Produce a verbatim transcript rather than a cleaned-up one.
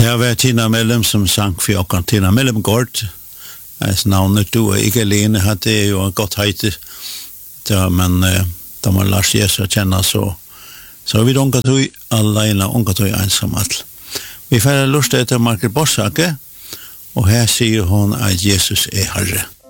Det har vært Tina Mellem som sang for oss. Tina Mellem Gård. Altså navnet du er ikke alene. Det er jo en godt høyte. Men da man Lars Jesus kjenner så så er vi unga tog alene, unga tog ensam alt. Vi får lust etter Margaret Borsake, og her sier hun at Jesus er Herre.